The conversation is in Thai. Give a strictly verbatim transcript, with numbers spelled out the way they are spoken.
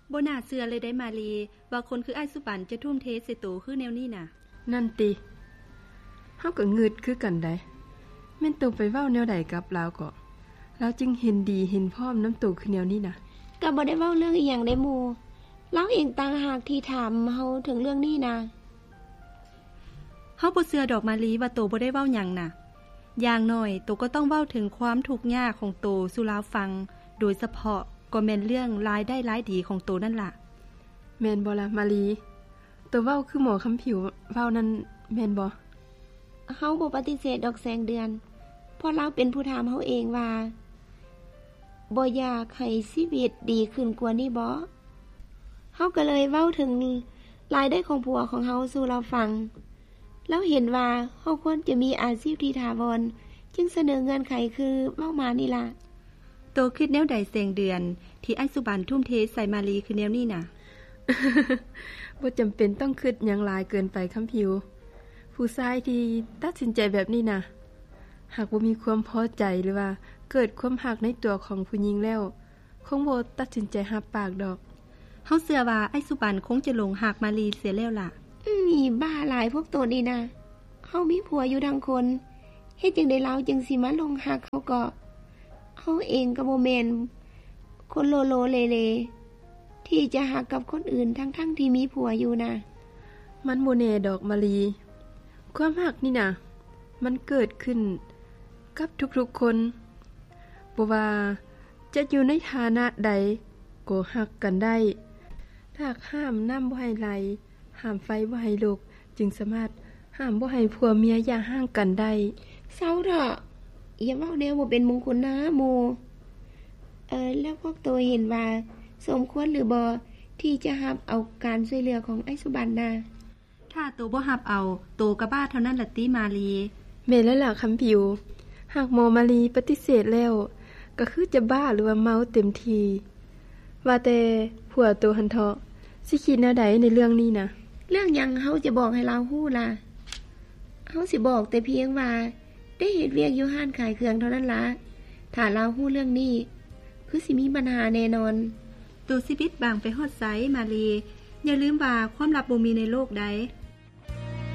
บ่น่าเชื่อเลยได้มาลีว่าคนคืออ้ายสุบันจะทุ่มเทใส่โตคือแนวนี้น่ะนั่นติเฮาก็งึดคือกันได้แม่นตูไปเว้าแนวใดกับลาวก็ลาวจึงเห็นดีเห็นพร้อมน้ำตูคือแนวนี้น่ะก็บ่ได้เว้าเรื่องอีหยังได้หมู่ลาวเองต่างหากที่ถามเฮาถึงเรื่องนี้นะเฮาบ่เชื่อดอกมาลีว่าโตบ่ได้เว้าหยังน่ะอย่างน้อยโตก็ต้องเว้าถึงความทุกข์ยากของโตสู่ลาวฟังโดยเฉพาะก็แม่นเรื่องรายได้รายดีของโตนั่นล่ะแม่นบ่ล่ะมาลีโตเว้าคือหมอคำผิวเว้านั่นแม่นบ่เฮาบ่ปฏิเสธดอกแสงเดือนเพราะเราเป็นผู้ถามเฮาเองว่าบ่อยากให้ชีวิตดีขึ้นกว่านี้บ่เฮาก็เลยเว้าถึงรายได้ของผัวของเฮาสู่เราฟังแล้วเห็นว่าเฮาควรจะมีอาชีพที่ถาวรจึงเสนอเงื่อนไขคือเว้ามานี่ล่ะโตคิดแนวใดแสงเดือนที่อ้ายสุบันทุ่มเทใส่มาลีคือแนวนี้น่ะบ่จำเป็นต้องคิดหยังหลายเกินไปคำผิวผู้ชายที่ตัดสินใจแบบนี้น่ะหากบ่มีความพอใจหรือว่าเกิดความรักในตัวของผู้หญิงแล้วคงบ่ตัดสินใจรับปากดอกเฮาเชื่อว่าอ้ายสุบันคงจะหลงรักมาลีเสียแล้วล่ะมีบ้าหลายพวกตัวนี่นะเฮามีผัวอยู่ทั้งคนเฮ็ดจังได๋ลาวจึงสิมาลงรักเขาก็เฮาเองก็บ่แม่นคนโลโลเลเลที่จะหักกับคนอื่นทั้งๆ ท, ที่มีผัวอยู่นะมันบ่แน่ดอกมาลีความรักนี่น่ะมันเกิดขึ้นกับทุกๆคนบ่ว่าจะอยู่ในฐานะใดก็รักกันได้ถ้าห้ามน้ำบ่ให้ไหลห้ามไฟบ่ให้ลุกจึงสามารถห้ามบ่ให้ผัวเมียอย่าห่างกันได้เศร้าเถอะอย่าเว้าแนวบ่เป็นมงคลนะโมเออแล้วพวกตัวเห็นว่าสมควรหรือบ่ที่จะรับเอาการช่วยเหลือของไอ้สุบันน่ะถ้าโตบ่รับเอาโตก็บ้าเท่านั้นล่ะติมาลีแม่นแล้วล่ะคำผิวหากหมอมาลีปฏิเสธแล้วก็คือจะบ้าหรือว่าเมาเต็มทีว่าแต่ผัวโตหันเถาะสิคิดแนวใดในเรื่องนี้นะเรื่องหยังเฮาจะบอกให้เราฮู้ล่ะเฮาสิบอกแต่เพียงว่าได้เฮ็ดเวียกอยู่ห้านขายเครื่องเท่านั้นล่ะถ้าเราฮู้เรื่องนี้คือสิมีปัญหาแน่นอนตัวชีวิตบางไปฮอดไสมาลีอย่าลืมว่าความลับบ่มีในโลกใด